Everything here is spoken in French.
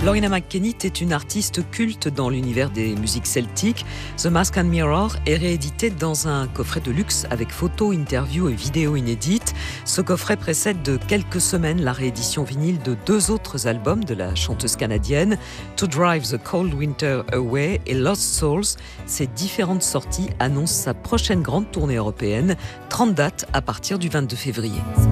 Loreena McKennitt est une artiste culte dans l'univers des musiques celtiques. The Mask and Mirror est réédité dans un coffret de luxe avec photos, interviews et vidéos inédites. Ce coffret précède de quelques semaines la réédition vinyle de 2 autres albums de la chanteuse canadienne, To Drive the Cold Winter Away et Lost Souls. Ces différentes sorties annoncent sa prochaine grande tournée européenne, 30 dates à partir du 22 février.